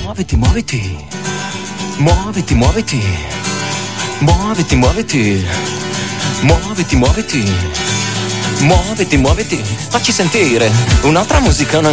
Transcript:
Muoviti, muoviti. Muoviti, muoviti. Muoviti, muoviti. Muoviti, muoviti. Muoviti, muoviti. Facci sentire un'altra musica,